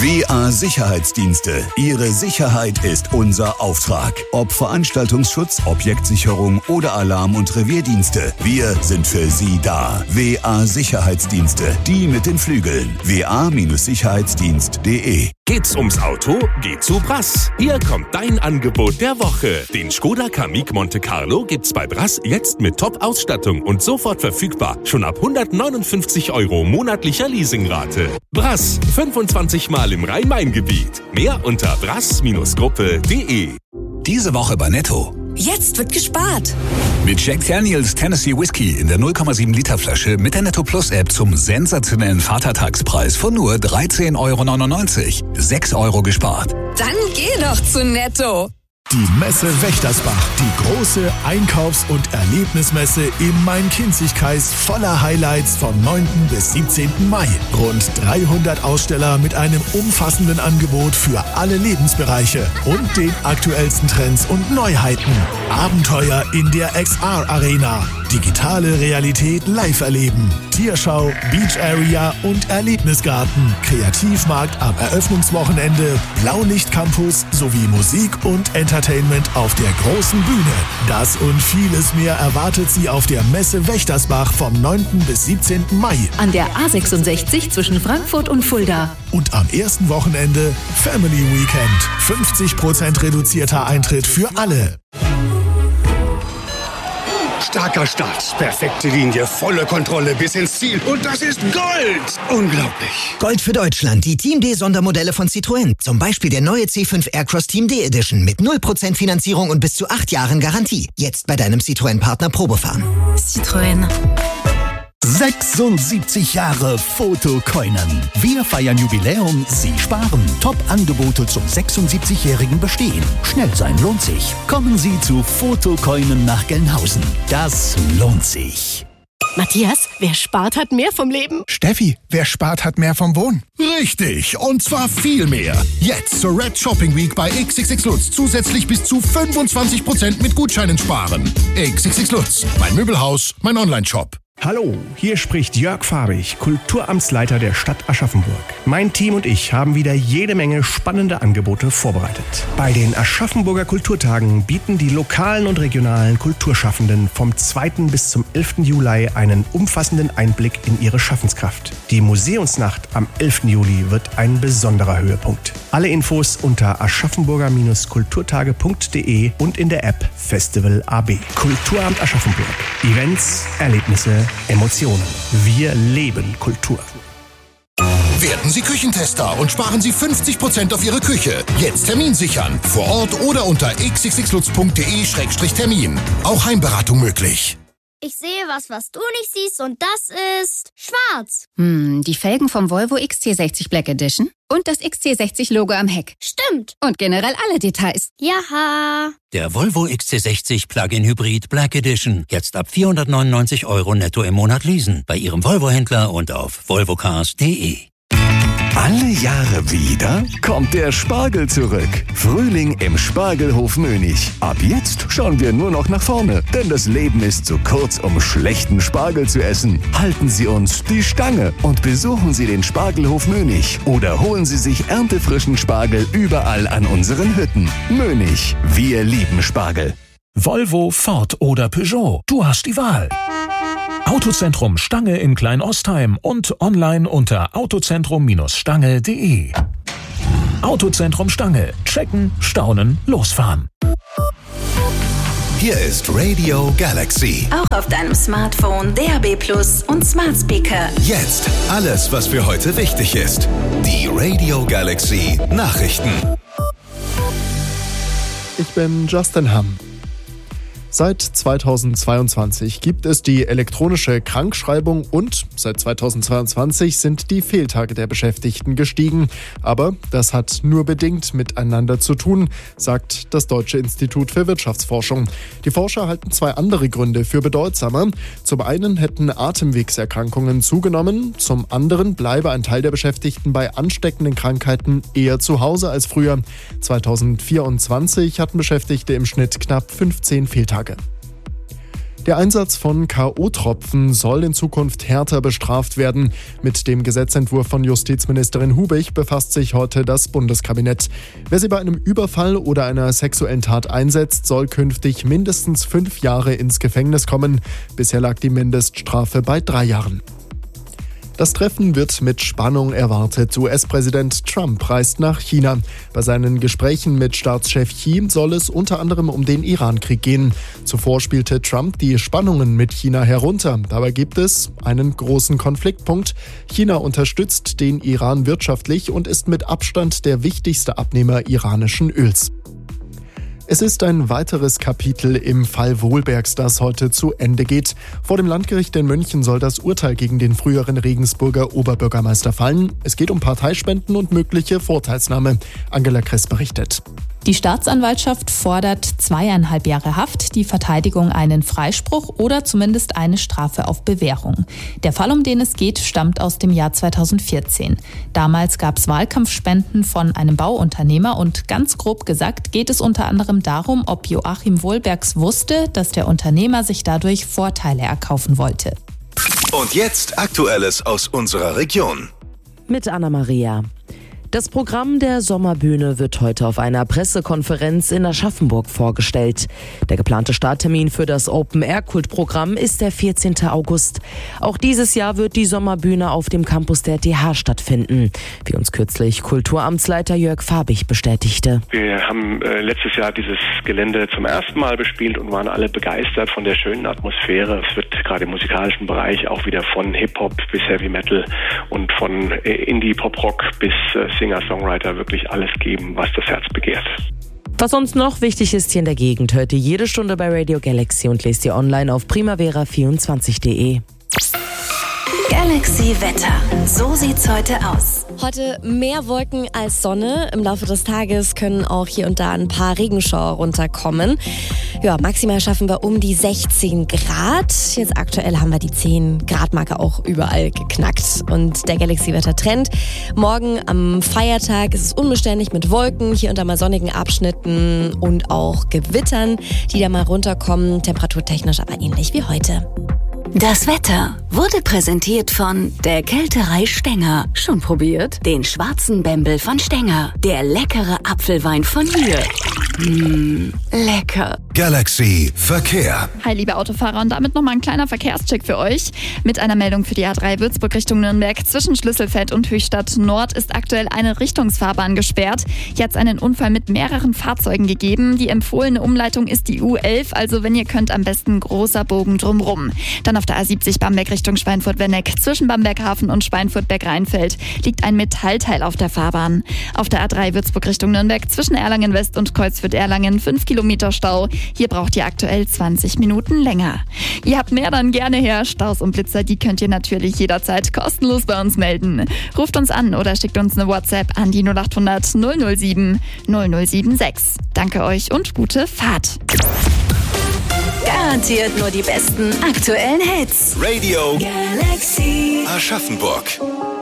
WA Sicherheitsdienste. Ihre Sicherheit ist unser Auftrag. Ob Veranstaltungsschutz, Objektsicherung oder Alarm- und Revierdienste. Wir sind für Sie da. WA Sicherheitsdienste. Die mit den Flügeln. wa-sicherheitsdienst.de. Geht's ums Auto? Geht zu Brass. Hier kommt dein Angebot der Woche. Den Skoda Kamiq Monte Carlo gibt's bei Brass jetzt mit Top-Ausstattung und sofort verfügbar. Schon ab 159 € monatlicher Leasingrate. Brass, 25 Mal im Rhein-Main-Gebiet. Mehr unter brass-gruppe.de. Diese Woche bei Netto. Jetzt wird gespart. Mit Jack Daniels Tennessee Whiskey in der 0,7 Liter Flasche mit der Netto Plus App zum sensationellen Vatertagspreis von nur 13,99 €. 6 € gespart. Dann geh doch zu Netto. Die Messe Wächtersbach, die große Einkaufs- und Erlebnismesse im Main-Kinzig-Kreis voller Highlights vom 9. bis 17. Mai. Rund 300 Aussteller mit einem umfassenden Angebot für alle Lebensbereiche und den aktuellsten Trends und Neuheiten. Abenteuer in der XR Arena, digitale Realität live erleben, Tierschau, Beach Area und Erlebnisgarten, Kreativmarkt am Eröffnungswochenende, Blaulicht-Campus sowie Musik und Entertainment auf der großen Bühne. Das und vieles mehr erwartet Sie auf der Messe Wächtersbach vom 9. bis 17. Mai. An der A66 zwischen Frankfurt und Fulda. Und am ersten Wochenende Family Weekend. 50% reduzierter Eintritt für alle. Starker Start, perfekte Linie, volle Kontrolle bis ins Ziel. Und das ist Gold! Unglaublich. Gold für Deutschland, die Team D-Sondermodelle von Citroën. Zum Beispiel der neue C5 Aircross Team D Edition mit 0% Finanzierung und bis zu 8 Jahren Garantie. Jetzt bei deinem Citroën-Partner Probefahren. Citroën. 76 Jahre Fotokoinen. Wir feiern Jubiläum, Sie sparen. Top-Angebote zum 76-jährigen Bestehen. Schnell sein lohnt sich. Kommen Sie zu Fotokoinen nach Gelnhausen. Das lohnt sich. Matthias, wer spart, hat mehr vom Leben. Steffi, wer spart, hat mehr vom Wohnen. Richtig, und zwar viel mehr. Jetzt zur Red Shopping Week bei XXX Lutz zusätzlich bis zu 25% mit Gutscheinen sparen. XXX Lutz, mein Möbelhaus, mein Online-Shop. Hallo, hier spricht Jörg Fahrig, Kulturamtsleiter der Stadt Aschaffenburg. Mein Team und ich haben wieder jede Menge spannende Angebote vorbereitet. Bei den Aschaffenburger Kulturtagen bieten die lokalen und regionalen Kulturschaffenden vom 2. bis zum 11. Juli einen umfassenden Einblick in ihre Schaffenskraft. Die Museumsnacht am 11. Juli wird ein besonderer Höhepunkt. Alle Infos unter aschaffenburger-kulturtage.de und in der App Festival AB. Kulturamt Aschaffenburg. Events, Erlebnisse, Emotionen. Wir leben Kultur. Werden Sie Küchentester und sparen Sie 50% auf Ihre Küche. Jetzt Termin sichern. Vor Ort oder unter xxxlutz.de/termin. Auch Heimberatung möglich. Ich sehe was du nicht siehst und das ist schwarz. Die Felgen vom Volvo XC60 Black Edition und das XC60-Logo am Heck. Stimmt. Und generell alle Details. Jaha. Der Volvo XC60 Plug-in Hybrid Black Edition. Jetzt ab 499 € netto im Monat leasen. Bei Ihrem Volvo-Händler und auf volvocars.de. Alle Jahre wieder kommt der Spargel zurück. Frühling im Spargelhof Mönig. Ab jetzt schauen wir nur noch nach vorne, denn das Leben ist zu kurz, um schlechten Spargel zu essen. Halten Sie uns die Stange und besuchen Sie den Spargelhof Mönig oder holen Sie sich erntefrischen Spargel überall an unseren Hütten. Mönig, wir lieben Spargel. Volvo, Ford oder Peugeot, du hast die Wahl. Autozentrum Stange in Kleinostheim und online unter autozentrum-stange.de. Autozentrum Stange. Checken, staunen, losfahren. Hier ist Radio Galaxy. Auch auf deinem Smartphone, DAB+ und Smart Speaker. Jetzt alles, was für heute wichtig ist. Die Radio Galaxy Nachrichten. Ich bin Justin Hamm. Seit 2022 gibt es die elektronische Krankschreibung und seit 2022 sind die Fehltage der Beschäftigten gestiegen. Aber das hat nur bedingt miteinander zu tun, sagt das Deutsche Institut für Wirtschaftsforschung. Die Forscher halten zwei andere Gründe für bedeutsamer. Zum einen hätten Atemwegserkrankungen zugenommen, zum anderen bleibe ein Teil der Beschäftigten bei ansteckenden Krankheiten eher zu Hause als früher. 2024 hatten Beschäftigte im Schnitt knapp 15 Fehltage. Der Einsatz von K.O.-Tropfen soll in Zukunft härter bestraft werden. Mit dem Gesetzentwurf von Justizministerin Hubig befasst sich heute das Bundeskabinett. Wer sie bei einem Überfall oder einer sexuellen Tat einsetzt, soll künftig mindestens 5 Jahre ins Gefängnis kommen. Bisher lag die Mindeststrafe bei 3 Jahren. Das Treffen wird mit Spannung erwartet. US-Präsident Trump reist nach China. Bei seinen Gesprächen mit Staatschef Xi soll es unter anderem um den Iran-Krieg gehen. Zuvor spielte Trump die Spannungen mit China herunter. Dabei gibt es einen großen Konfliktpunkt. China unterstützt den Iran wirtschaftlich und ist mit Abstand der wichtigste Abnehmer iranischen Öls. Es ist ein weiteres Kapitel im Fall Wohlbergs, das heute zu Ende geht. Vor dem Landgericht in München soll das Urteil gegen den früheren Regensburger Oberbürgermeister fallen. Es geht um Parteispenden und mögliche Vorteilsnahme. Angela Kress berichtet. Die Staatsanwaltschaft fordert 2,5 Jahre Haft, die Verteidigung einen Freispruch oder zumindest eine Strafe auf Bewährung. Der Fall, um den es geht, stammt aus dem Jahr 2014. Damals gab es Wahlkampfspenden von einem Bauunternehmer und ganz grob gesagt geht es unter anderem darum, ob Joachim Wohlbergs wusste, dass der Unternehmer sich dadurch Vorteile erkaufen wollte. Und jetzt Aktuelles aus unserer Region. Mit Anna-Maria. Das Programm der Sommerbühne wird heute auf einer Pressekonferenz in Aschaffenburg vorgestellt. Der geplante Starttermin für das Open-Air-Kultprogramm ist der 14. August. Auch dieses Jahr wird die Sommerbühne auf dem Campus der TH stattfinden, wie uns kürzlich Kulturamtsleiter Jörg Farbig bestätigte. Wir haben letztes Jahr dieses Gelände zum ersten Mal bespielt und waren alle begeistert von der schönen Atmosphäre. Es wird gerade im musikalischen Bereich auch wieder von Hip-Hop bis Heavy Metal und von Indie-Pop-Rock bis Singer-Songwriter wirklich alles geben, was das Herz begehrt. Was sonst noch wichtig ist hier in der Gegend, hört ihr jede Stunde bei Radio Galaxy und lest ihr online auf primavera24.de. Galaxy Wetter. So sieht's heute aus. Heute mehr Wolken als Sonne. Im Laufe des Tages können auch hier und da ein paar Regenschauer runterkommen. Ja, maximal schaffen wir um die 16 Grad. Jetzt aktuell haben wir die 10 Grad Marke auch überall geknackt. Und der Galaxy-Wetter-Trend. Morgen am Feiertag ist es unbeständig mit Wolken, hier und da mal sonnigen Abschnitten und auch Gewittern, die da mal runterkommen. Temperaturtechnisch aber ähnlich wie heute. Das Wetter wurde präsentiert von der Kälterei Stenger. Schon probiert? Den schwarzen Bembel von Stenger. Der leckere Apfelwein von hier. Lecker. Galaxy Verkehr. Hi liebe Autofahrer, und damit nochmal ein kleiner Verkehrscheck für euch. Mit einer Meldung für die A3 Würzburg Richtung Nürnberg zwischen Schlüsselfeld und Höchstadt Nord ist aktuell eine Richtungsfahrbahn gesperrt. Hier hat es einen Unfall mit mehreren Fahrzeugen gegeben. Die empfohlene Umleitung ist die U11, also wenn ihr könnt, am besten großer Bogen drumrum. Dann auf der A70 Bamberg Richtung Schweinfurt-Wenneck zwischen Bamberg-Hafen und Schweinfurt-Berg-Rheinfeld liegt ein Metallteil auf der Fahrbahn. Auf der A3 Würzburg Richtung Nürnberg zwischen Erlangen-West und Kreuzfurt-Erlangen 5 Kilometer Stau. Hier braucht ihr aktuell 20 Minuten länger. Ihr habt mehr, dann gerne her. Staus und Blitzer, die könnt ihr natürlich jederzeit kostenlos bei uns melden. Ruft uns an oder schickt uns eine WhatsApp an die 0800 007 0076. Danke euch und gute Fahrt. Garantiert nur die besten aktuellen Hits. Radio Galaxy Aschaffenburg.